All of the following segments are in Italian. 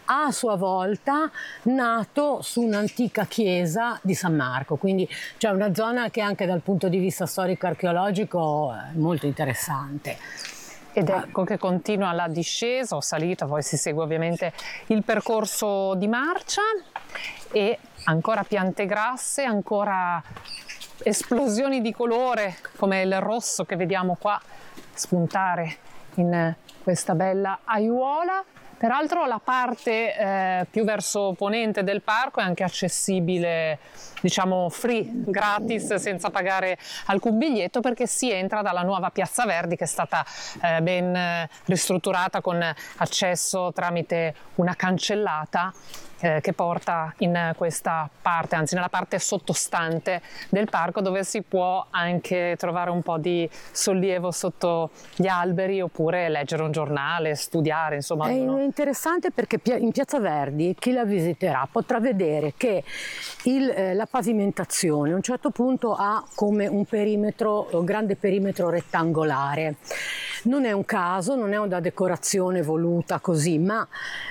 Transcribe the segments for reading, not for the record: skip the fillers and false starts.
a sua volta nato su un'antica chiesa di San Marco, quindi c'è una zona che anche dal punto di vista storico-archeologico è molto interessante. Ed ecco che continua la discesa o salita, poi si segue ovviamente il percorso di marcia e ancora piante grasse, ancora esplosioni di colore come il rosso che vediamo qua spuntare in questa bella aiuola. Peraltro la parte più verso ponente del parco è anche accessibile, diciamo free, gratis, senza pagare alcun biglietto, perché si entra dalla nuova Piazza Verdi che è stata ben ristrutturata con accesso tramite una cancellata che porta in questa parte, anzi nella parte sottostante del parco, dove si può anche trovare un po' di sollievo sotto gli alberi oppure leggere un giornale, studiare, insomma. È interessante perché in Piazza Verdi chi la visiterà potrà vedere che la pavimentazione a un certo punto ha come un grande perimetro rettangolare. Non è un caso, non è una decorazione voluta così, ma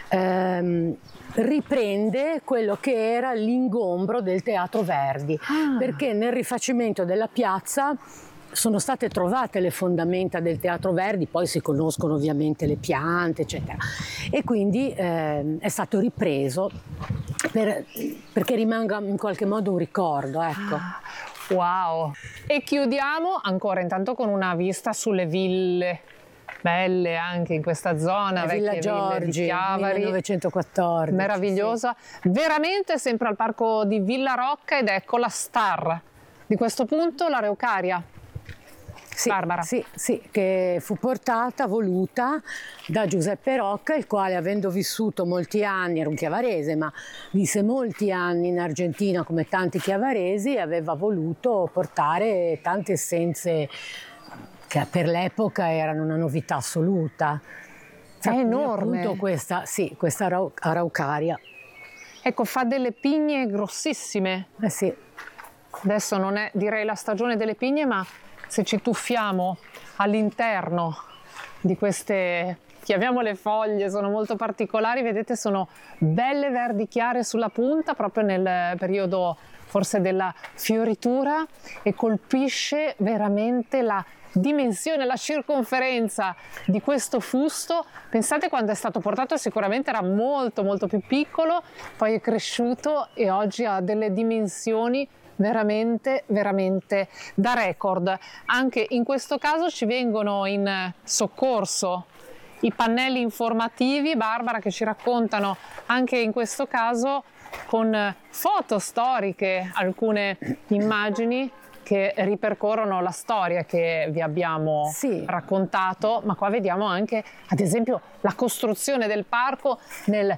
riprende quello che era l'ingombro del Teatro Verdi, perché nel rifacimento della piazza sono state trovate le fondamenta del Teatro Verdi, poi si conoscono ovviamente le piante, eccetera, e quindi è stato ripreso perché rimanga in qualche modo un ricordo, ecco. Wow! E chiudiamo ancora intanto con una vista sulle ville belle anche in questa zona, Villa vecchie Giorgi, ville di Chiavari, 1914. meravigliosa, sì. Veramente sempre al parco di Villa Rocca, ed ecco la star di questo punto, l'Araucaria. Sì, Barbara. Sì, che fu voluta da Giuseppe Rocca, il quale, avendo vissuto molti anni, era un chiavarese, ma visse molti anni in Argentina come tanti chiavaresi, aveva voluto portare tante essenze che per l'epoca erano una novità assoluta. È enorme. Appunto questa Araucaria. Ecco, fa delle pigne grossissime. Sì. Adesso non è, direi, la stagione delle pigne, ma se ci tuffiamo all'interno di queste, chiamiamole foglie, sono molto particolari, vedete, sono belle verdi chiare sulla punta, proprio nel periodo forse della fioritura, e colpisce veramente la dimensione, la circonferenza di questo fusto. Pensate, quando è stato portato sicuramente era molto molto più piccolo, poi è cresciuto e oggi ha delle dimensioni veramente veramente da record. Anche in questo caso ci vengono in soccorso i pannelli informativi, Barbara, che ci raccontano anche in questo caso con foto storiche alcune immagini che ripercorrono la storia che vi abbiamo raccontato, ma qua vediamo anche, ad esempio, la costruzione del parco nel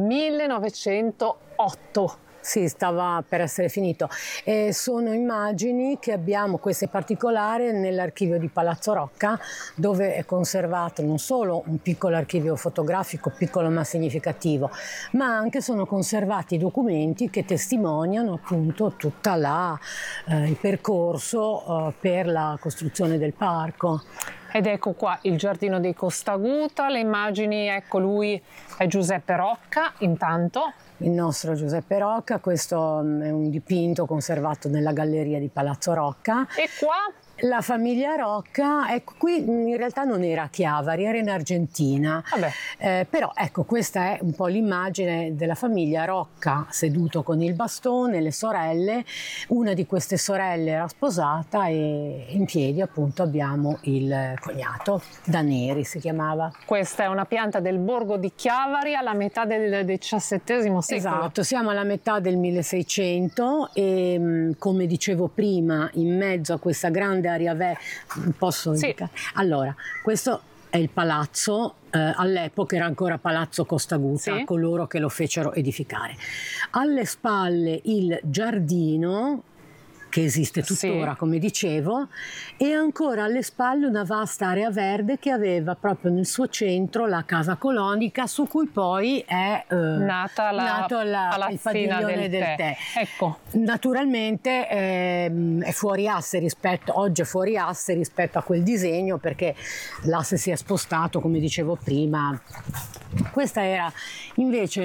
1908. Sì, stava per essere finito. Sono immagini che abbiamo, queste in particolare, nell'archivio di Palazzo Rocca, dove è conservato non solo un piccolo archivio fotografico, piccolo ma significativo, ma anche sono conservati documenti che testimoniano appunto tutto il percorso per la costruzione del parco. Ed ecco qua il giardino dei Costaguta, le immagini, ecco, lui è Giuseppe Rocca, intanto. Il nostro Giuseppe Rocca, questo è un dipinto conservato nella galleria di Palazzo Rocca. E qua? La famiglia Rocca, ecco, qui in realtà non era a Chiavari, era in Argentina. Però ecco, questa è un po' l'immagine della famiglia Rocca seduto con il bastone, le sorelle. Una di queste sorelle era sposata e in piedi appunto abbiamo il cognato, Daneri si chiamava. Questa è una pianta del borgo di Chiavari alla metà del XVII secolo. Esatto, siamo alla metà del 1600 e come dicevo prima, in mezzo a questa grande area posso indicare? Allora, questo è il palazzo, all'epoca era ancora Palazzo Costaguta, coloro che lo fecero edificare. Alle spalle il giardino, che esiste tuttora, come dicevo, e ancora alle spalle una vasta area verde che aveva proprio nel suo centro la casa colonica, su cui poi è nato il padiglione del tè. Ecco. Naturalmente è fuori asse oggi è fuori asse rispetto a quel disegno, perché l'asse si è spostato, come dicevo prima. Questa era invece